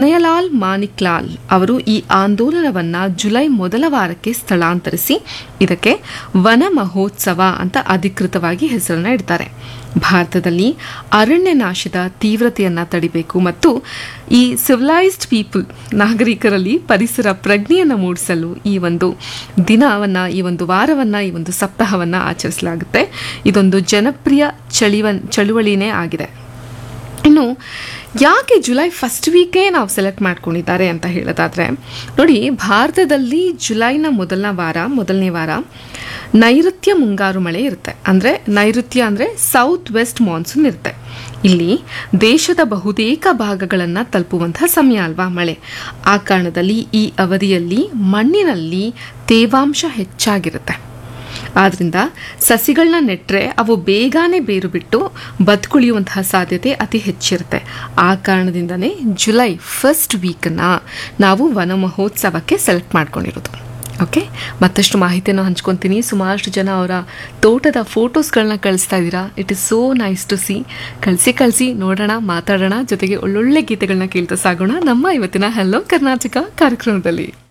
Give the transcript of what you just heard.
ಕನಯ್ಯಲಾಲ್ ಮಾಣಿಕ್ಲಾಲ್ ಅವರು ಈ ಆಂದೋಲನವನ್ನು ಜುಲೈ ಮೊದಲ ವಾರಕ್ಕೆ ಸ್ಥಳಾಂತರಿಸಿ ಇದಕ್ಕೆ ವನ ಮಹೋತ್ಸವ ಅಂತ ಅಧಿಕೃತವಾಗಿ ಹೆಸರನ್ನು ಇಡ್ತಾರೆ. ಭಾರತದಲ್ಲಿ ಅರಣ್ಯ ನಾಶದ ತೀವ್ರತೆಯನ್ನು ತಡಿಬೇಕು ಮತ್ತು ಈ ಸಿವಿಲೈಸ್ಡ್ ಪೀಪಲ್ ನಾಗರಿಕರಲ್ಲಿ ಪರಿಸರ ಪ್ರಜ್ಞೆಯನ್ನು ಮೂಡಿಸಲು ಈ ಒಂದು ದಿನವನ್ನು, ಈ ಒಂದು ವಾರವನ್ನು, ಈ ಒಂದು ಸಪ್ತಾಹವನ್ನು ಆಚರಿಸಲಾಗುತ್ತೆ. ಇದೊಂದು ಜನಪ್ರಿಯ ಚಳುವಳಿನೇ ಆಗಿದೆ. ಇನ್ನು ಯಾಕೆ ಜುಲೈ ಫಸ್ಟ್ ವೀಕೇ ನಾವು ಸೆಲೆಕ್ಟ್ ಮಾಡ್ಕೊಂಡಿದ್ದಾರೆ ಅಂತ ಹೇಳೋದಾದರೆ, ನೋಡಿ, ಭಾರತದಲ್ಲಿ ಜುಲೈನ ಮೊದಲನೇ ವಾರ ನೈಋತ್ಯ ಮುಂಗಾರು ಮಳೆ ಇರುತ್ತೆ. ಅಂದರೆ ನೈಋತ್ಯ ಅಂದರೆ ಸೌತ್ ವೆಸ್ಟ್ ಮಾನ್ಸೂನ್ ಇರುತ್ತೆ. ಇಲ್ಲಿ ದೇಶದ ಬಹುತೇಕ ಭಾಗಗಳನ್ನು ತಲುಪುವಂತಹ ಸಮಯ ಅಲ್ವಾ ಮಳೆ. ಆ ಕಾರಣದಲ್ಲಿ ಈ ಅವಧಿಯಲ್ಲಿ ಮಣ್ಣಿನಲ್ಲಿ ತೇವಾಂಶ ಹೆಚ್ಚಾಗಿರುತ್ತೆ. ಆದ್ದರಿಂದ ಸಸಿಗಳನ್ನ ನೆಟ್ಟರೆ ಅವು ಬೇಗನೆ ಬೇರು ಬಿಟ್ಟು ಬದುಕುಳಿಯುವಂತಹ ಸಾಧ್ಯತೆ ಅತಿ ಹೆಚ್ಚಿರುತ್ತೆ. ಆ ಕಾರಣದಿಂದನೇ ಜುಲೈ ಫಸ್ಟ್ ವೀಕನ್ನು ನಾವು ವನ ಮಹೋತ್ಸವಕ್ಕೆ ಸೆಲೆಕ್ಟ್ ಮಾಡ್ಕೊಂಡಿರೋದು. ಓಕೆ, ಮತ್ತಷ್ಟು ಮಾಹಿತಿಯನ್ನು ಹಂಚ್ಕೊತೀನಿ. ಸುಮಾರಷ್ಟು ಜನ ಅವರ ತೋಟದ ಫೋಟೋಸ್ಗಳನ್ನ ಕಳಿಸ್ತಾ ಇದ್ದೀರಾ. It is so nice to C. ಕಳಿಸಿ ನೋಡೋಣ, ಮಾತಾಡೋಣ, ಜೊತೆಗೆ ಒಳ್ಳೊಳ್ಳೆ ಗೀತೆಗಳನ್ನ ಕೇಳ್ತಾ ಸಾಗೋಣ ನಮ್ಮ ಇವತ್ತಿನ ಹೆಲೋ ಕರ್ನಾಟಕ ಕಾರ್ಯಕ್ರಮದಲ್ಲಿ.